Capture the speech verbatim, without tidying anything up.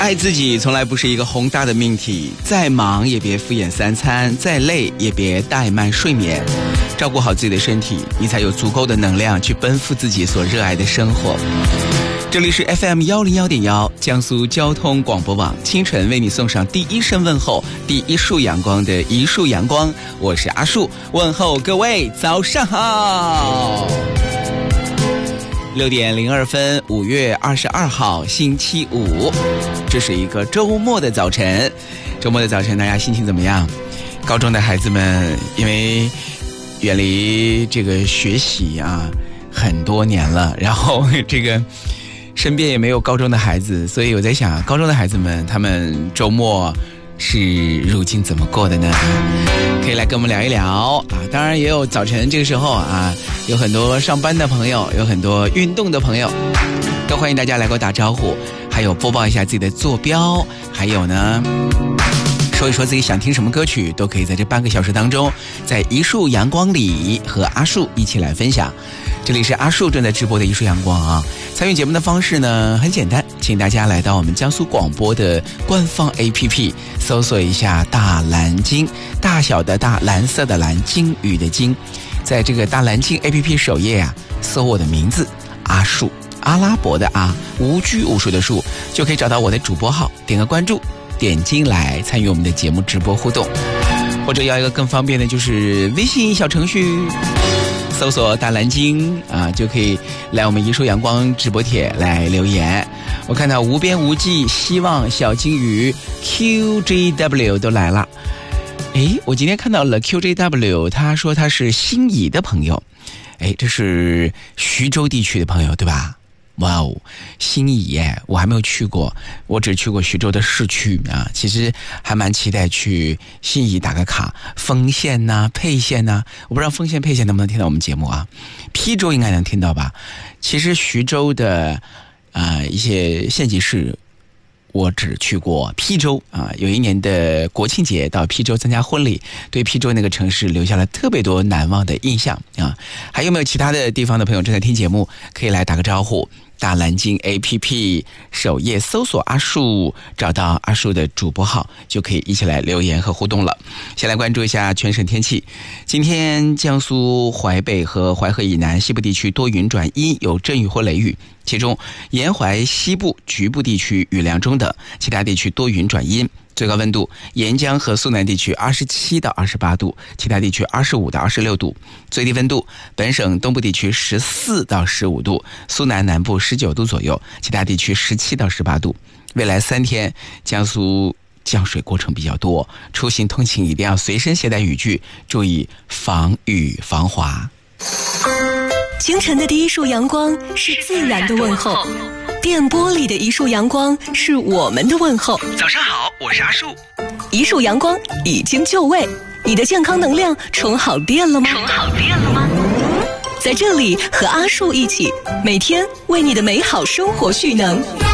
爱自己从来不是一个宏大的命题，再忙也别敷衍三餐，再累也别怠慢睡眠。照顾好自己的身体，你才有足够的能量去奔赴自己所热爱的生活。这里是 F M 一零一点一 江苏交通广播网，清晨为你送上第一声问候，第一束阳光的一束阳光，我是阿树，问候各位早上好。六点零二分，五月二十二号星期五，这是一个周末的早晨。周末的早晨大家心情怎么样？高中的孩子们因为远离这个学习啊很多年了，然后这个身边也没有高中的孩子，所以我在想高中的孩子们他们周末是如今怎么过的呢？可以来跟我们聊一聊啊！当然也有早晨这个时候啊，有很多上班的朋友，有很多运动的朋友，都欢迎大家来给我打招呼，还有播报一下自己的坐标，还有呢说一说自己想听什么歌曲，都可以在这半个小时当中，在一束阳光里和阿树一起来分享。这里是阿树正在直播的一束阳光啊！参与节目的方式呢很简单，请大家来到我们江苏广播的官方 A P P， 搜索一下大蓝鲸，大小的大，蓝色的蓝，鲸鱼的鲸。在这个大蓝鲸 A P P 首页啊，搜我的名字阿树，阿拉伯的阿，无拘无束的树，就可以找到我的主播号，点个关注，点进来参与我们的节目直播互动。或者要一个更方便的，就是微信小程序搜索大蓝鲸啊，就可以来我们一束阳光直播帖来留言。我看到无边无际、希望、小金鱼、Q J W 都来了。诶，我今天看到了 Q J W， 他说他是新沂的朋友。诶，这是徐州地区的朋友对吧？哇哦，新沂耶，我还没有去过，我只去过徐州的市区啊。其实还蛮期待去新沂打个卡，丰县呐、啊、沛县呐、啊，我不知道丰县沛县能不能听到我们节目啊？邳州应该能听到吧？其实徐州的呃一些县级市，我只去过邳州啊。有一年的国庆节到邳州参加婚礼，对邳州那个城市留下了特别多难忘的印象啊。还有没有其他的地方的朋友正在听节目，可以来打个招呼？大蓝鲸 A P P 首页搜索阿树，找到阿树的主播号，就可以一起来留言和互动了。先来关注一下全省天气。今天江苏淮北和淮河以南西部地区多云转阴，有阵雨或雷雨，其中沿淮西部局部地区雨量中等，其他地区多云转阴。最高温度，沿江和苏南地区二十七到二十八度，其他地区二十五到二十六度。最低温度，本省东部地区十四到十五度，苏南南部十九度左右，其他地区十七到十八度。未来三天，江苏降水过程比较多，出行通勤一定要随身携带雨具，注意防雨防滑。 清晨的第一束阳光是自然的问候，电波里的一束阳光是我们的问候。 早上好，我是阿树。 一束阳光已经就位，你的健康能量充好电了吗？充好电了吗？在这里和阿树一起，每天为你的美好生活蓄能。